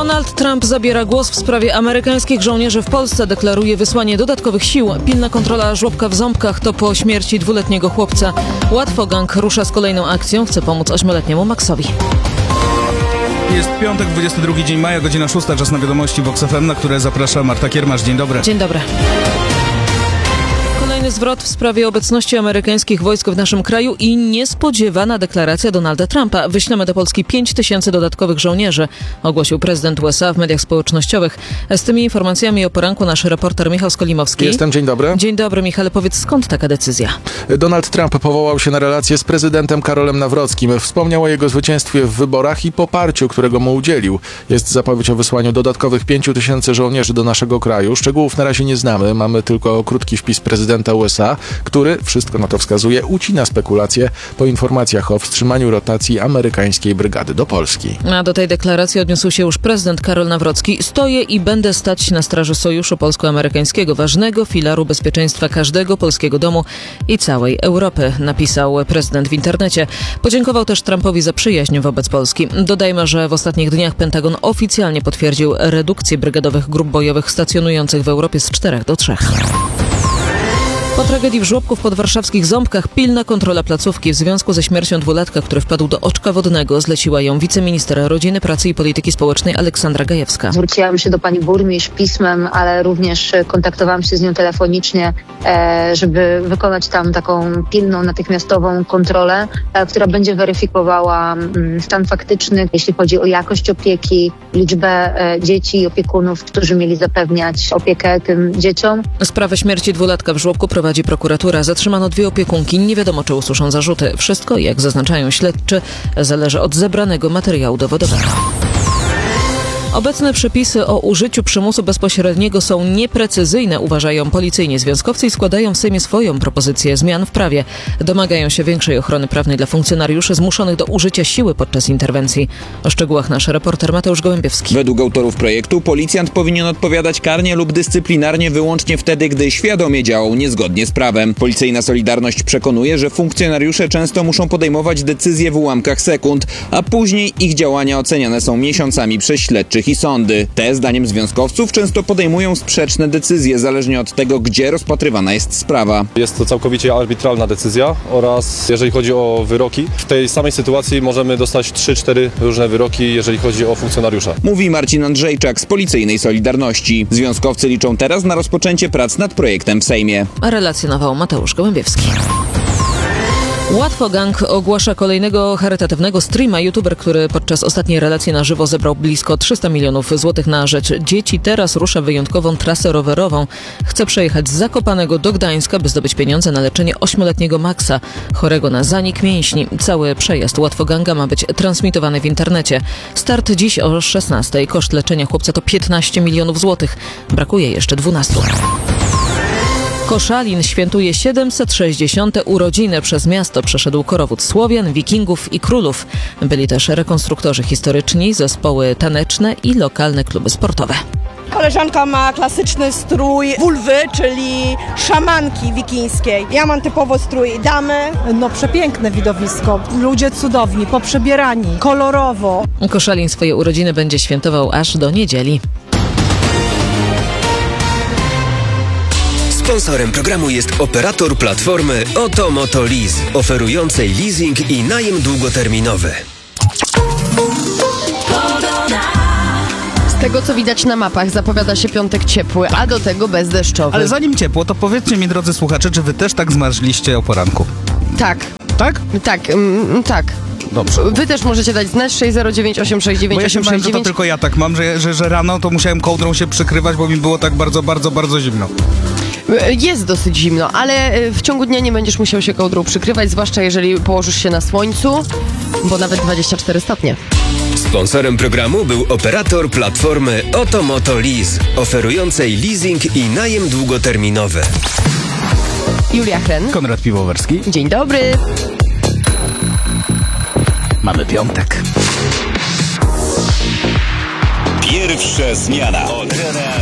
Donald Trump zabiera głos w sprawie amerykańskich żołnierzy w Polsce. Deklaruje wysłanie dodatkowych sił. Pilna kontrola żłobka w Ząbkach to po śmierci 2-letniego chłopca. Łatwogang rusza z kolejną akcją. Chce pomóc 8-letniemu Maxowi. Jest piątek, 22 dzień maja, godzina 6, czas na wiadomości Vox FM, na które zaprasza Marta Kiermasz. Dzień dobry. Dzień dobry. Kolejny zwrot w sprawie obecności amerykańskich wojsk w naszym kraju i niespodziewana deklaracja Donalda Trumpa. Wyślemy do Polski 5000 dodatkowych żołnierzy, ogłosił prezydent USA w mediach społecznościowych. Z tymi informacjami o poranku nasz reporter Michał Skolimowski. Jestem, dzień dobry. Dzień dobry, Michale, powiedz, skąd taka decyzja? Donald Trump powołał się na relację z prezydentem Karolem Nawrockim. Wspomniał o jego zwycięstwie w wyborach i poparciu, którego mu udzielił. Jest zapowiedź o wysłaniu dodatkowych 5000 żołnierzy do naszego kraju. Szczegółów na razie nie znamy. Mamy tylko krótki wpis prezydenta USA, który, wszystko na to wskazuje, ucina spekulacje po informacjach o wstrzymaniu rotacji amerykańskiej brygady do Polski. A do tej deklaracji odniósł się już prezydent Karol Nawrocki. Stoję i będę stać na straży sojuszu polsko-amerykańskiego, ważnego filaru bezpieczeństwa każdego polskiego domu i całej Europy, napisał prezydent w internecie. Podziękował też Trumpowi za przyjaźń wobec Polski. Dodajmy, że w ostatnich dniach Pentagon oficjalnie potwierdził redukcję brygadowych grup bojowych stacjonujących w Europie z 4 do 3. Po tragedii w żłobku w podwarszawskich Ząbkach pilna kontrola placówki. W związku ze śmiercią 2-latka, który wpadł do oczka wodnego, zleciła ją wiceminister Rodziny, Pracy i Polityki Społecznej Aleksandra Gajewska. Zwróciłam się do pani burmistrz pismem, ale również kontaktowałam się z nią telefonicznie, żeby wykonać tam taką pilną, natychmiastową kontrolę, która będzie weryfikowała stan faktyczny, jeśli chodzi o jakość opieki, liczbę dzieci i opiekunów, którzy mieli zapewniać opiekę tym dzieciom. Sprawę śmierci 2-latka w żłobku prowadzi prokuratura. Zatrzymano 2 opiekunki. Nie wiadomo, czy usłyszą zarzuty. Wszystko, jak zaznaczają śledczy, zależy od zebranego materiału dowodowego. Obecne przepisy o użyciu przymusu bezpośredniego są nieprecyzyjne, uważają policyjni związkowcy i składają w Sejmie swoją propozycję zmian w prawie. Domagają się większej ochrony prawnej dla funkcjonariuszy zmuszonych do użycia siły podczas interwencji. O szczegółach nasz reporter Mateusz Gołębiewski. Według autorów projektu policjant powinien odpowiadać karnie lub dyscyplinarnie wyłącznie wtedy, gdy świadomie działał niezgodnie z prawem. Policyjna Solidarność przekonuje, że funkcjonariusze często muszą podejmować decyzje w ułamkach sekund, a później ich działania oceniane są miesiącami przez śledczych i sądy. Te, zdaniem związkowców, często podejmują sprzeczne decyzje, zależnie od tego, gdzie rozpatrywana jest sprawa. Jest to całkowicie arbitralna decyzja oraz jeżeli chodzi o wyroki, w tej samej sytuacji możemy dostać 3-4 różne wyroki, jeżeli chodzi o funkcjonariusza. Mówi Marcin Andrzejczak z Policyjnej Solidarności. Związkowcy liczą teraz na rozpoczęcie prac nad projektem w Sejmie. Relacjonował Mateusz Gołębiewski. Łatwogang ogłasza kolejnego charytatywnego streama. YouTuber, który podczas ostatniej relacji na żywo zebrał blisko 300 milionów złotych na rzecz dzieci, teraz rusza wyjątkową trasę rowerową. Chce przejechać z Zakopanego do Gdańska, by zdobyć pieniądze na leczenie 8-letniego Maxa, chorego na zanik mięśni. Cały przejazd Łatwoganga ma być transmitowany w internecie. Start dziś o 16:00. Koszt leczenia chłopca to 15 milionów złotych. Brakuje jeszcze 12. Koszalin świętuje 760. urodziny. Przez miasto przeszedł korowód Słowian, Wikingów i Królów. Byli też rekonstruktorzy historyczni, zespoły taneczne i lokalne kluby sportowe. Koleżanka ma klasyczny strój wulwy, czyli szamanki wikińskiej. Ja mam typowo strój damy. No przepiękne widowisko. Ludzie cudowni, poprzebierani, kolorowo. Koszalin swoje urodziny będzie świętował aż do niedzieli. Sponsorem programu jest operator platformy Oto Lease, oferującej leasing i najem długoterminowy. Z tego, co widać na mapach, zapowiada się piątek ciepły, a do tego bezdeszczowy. Ale zanim ciepło, to powiedzcie mi, drodzy słuchacze, czy wy też tak zmarzliście o poranku? Tak. Tak? Tak. Dobrze. Wy też możecie dać znać 609 869 Bo ja się bałem, że to 869. tylko ja tak mam, że rano to musiałem kołdrą się przykrywać, bo mi było tak bardzo zimno. Jest dosyć zimno, ale w ciągu dnia nie będziesz musiał się kołdrą przykrywać, zwłaszcza jeżeli położysz się na słońcu, bo nawet 24 stopnie. Sponsorem programu był operator platformy Oto Lease, oferującej leasing i najem długoterminowy. Julia Hren. Konrad Piwowarski. Dzień dobry. Mamy piątek. Pierwsza zmiana. Od rana